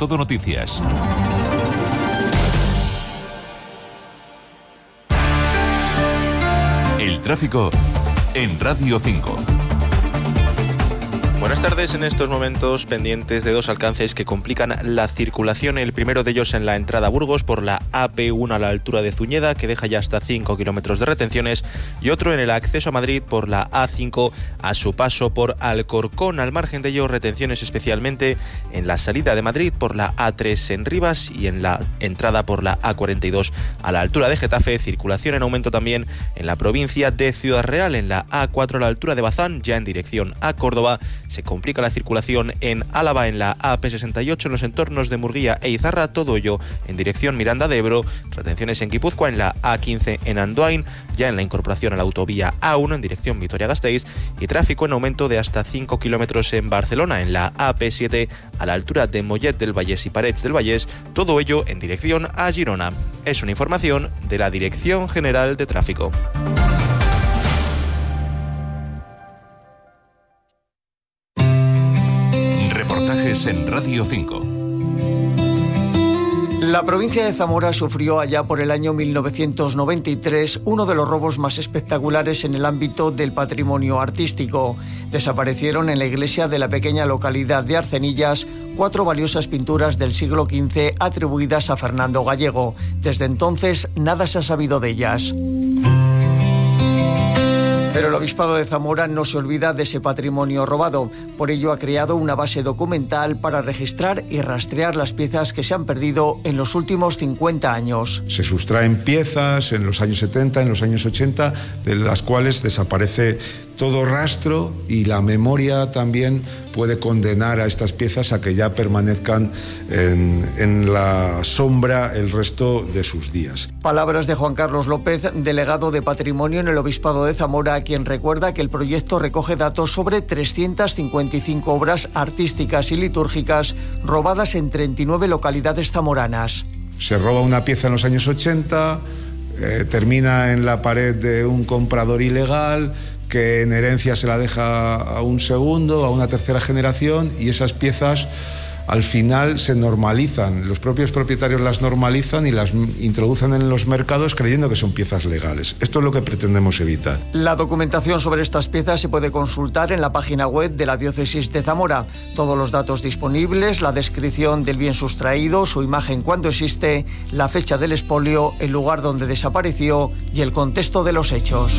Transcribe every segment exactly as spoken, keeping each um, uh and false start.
Todo Noticias. El tráfico en Radio cinco. Buenas tardes. En estos momentos pendientes de dos alcances que complican la circulación. El primero de ellos en la entrada a Burgos por la A P uno a la altura de Zuñeda, que deja ya hasta cinco kilómetros de retenciones, y otro en el acceso a Madrid por la A cinco a su paso por Alcorcón. Al margen de ello, retenciones especialmente en la salida de Madrid por la A tres en Rivas y en la entrada por la A cuarenta y dos a la altura de Getafe. Circulación en aumento también en la provincia de Ciudad Real, en la A cuatro a la altura de Bazán, ya en dirección a Córdoba. Se complica la circulación en Álava en la A P sesenta y ocho en los entornos de Murguía e Izarra, todo ello en dirección Miranda de Ebro. Retenciones en Guipúzcoa en la A quince en Andoain, ya en la incorporación a la autovía A uno en dirección Vitoria-Gasteiz, y tráfico en aumento de hasta cinco kilómetros en Barcelona en la A P siete a la altura de Mollet del Vallès y Parets del Vallès, todo ello en dirección a Girona. Es una información de la Dirección General de Tráfico. En Radio cinco. La provincia de Zamora sufrió allá por el año mil novecientos noventa y tres uno de los robos más espectaculares en el ámbito del patrimonio artístico. Desaparecieron en la iglesia de la pequeña localidad de Arcenillas cuatro valiosas pinturas del siglo quince atribuidas a Fernando Gallego. Desde entonces nada se ha sabido de ellas. Pero el Obispado de Zamora no se olvida de ese patrimonio robado. Por ello ha creado una base documental para registrar y rastrear las piezas que se han perdido en los últimos cincuenta años. Se sustraen piezas en los años setenta, en los años ochenta, de las cuales desaparece todo rastro, y la memoria también puede condenar a estas piezas a que ya permanezcan en, en la sombra el resto de sus días. Palabras de Juan Carlos López, delegado de Patrimonio en el Obispado de Zamora, quien recuerda que el proyecto recoge datos sobre trescientas cincuenta y cinco obras artísticas y litúrgicas robadas en treinta y nueve localidades zamoranas. Se roba una pieza en los años ochenta, eh, termina en la pared de un comprador ilegal, que en herencia se la deja a un segundo, a una tercera generación, y esas piezas al final se normalizan. Los propios propietarios las normalizan y las introducen en los mercados creyendo que son piezas legales. Esto es lo que pretendemos evitar. La documentación sobre estas piezas se puede consultar en la página web de la Diócesis de Zamora. Todos los datos disponibles, la descripción del bien sustraído, su imagen cuando existe, la fecha del expolio, el lugar donde desapareció y el contexto de los hechos.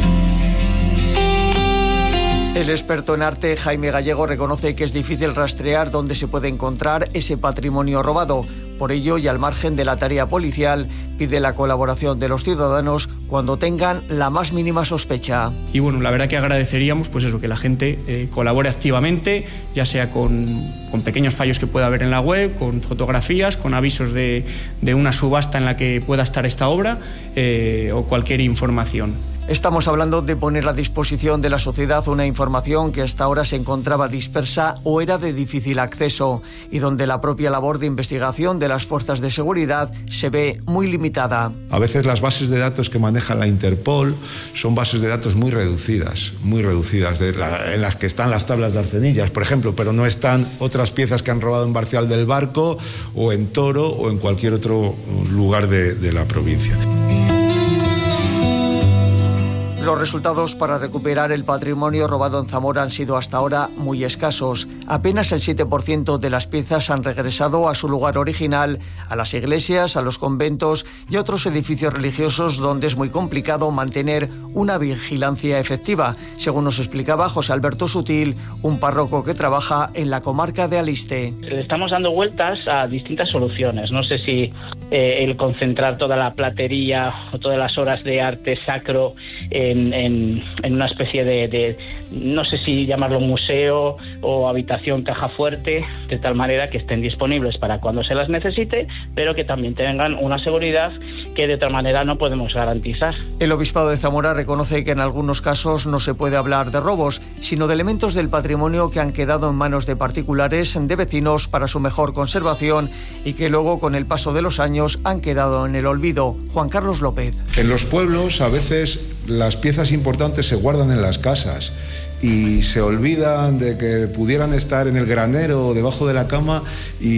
El experto en arte Jaime Gallego reconoce que es difícil rastrear dónde se puede encontrar ese patrimonio robado. Por ello, y al margen de la tarea policial, pide la colaboración de los ciudadanos cuando tengan la más mínima sospecha. Y bueno, la verdad que agradeceríamos pues eso, que la gente eh, colabore activamente, ya sea con, con pequeños fallos que pueda haber en la web, con fotografías, con avisos de, de una subasta en la que pueda estar esta obra eh, o cualquier información. Estamos hablando de poner a disposición de la sociedad una información que hasta ahora se encontraba dispersa o era de difícil acceso, y donde la propia labor de investigación de las fuerzas de seguridad se ve muy limitada. A veces las bases de datos que maneja la Interpol son bases de datos muy reducidas, muy reducidas, de la, en las que están las tablas de Arcenillas, por ejemplo, pero no están otras piezas que han robado en Barcial del Barco o en Toro o en cualquier otro lugar de, de la provincia. Los resultados para recuperar el patrimonio robado en Zamora han sido hasta ahora muy escasos. Apenas el siete por ciento de las piezas han regresado a su lugar original, a las iglesias, a los conventos y a otros edificios religiosos donde es muy complicado mantener una vigilancia efectiva, según nos explicaba José Alberto Sutil, un párroco que trabaja en la comarca de Aliste. Le estamos dando vueltas a distintas soluciones. No sé si eh, el concentrar toda la platería o todas las obras de arte sacro en En, en, en una especie de, de, no sé si llamarlo museo o habitación caja fuerte, de tal manera que estén disponibles para cuando se las necesite, pero que también tengan una seguridad que de otra manera no podemos garantizar. El Obispado de Zamora reconoce que en algunos casos no se puede hablar de robos, sino de elementos del patrimonio que han quedado en manos de particulares, de vecinos, para su mejor conservación y que luego, con el paso de los años, han quedado en el olvido. Juan Carlos López. En los pueblos, a veces, las piezas importantes se guardan en las casas y se olvidan de que pudieran estar en el granero o debajo de la cama, y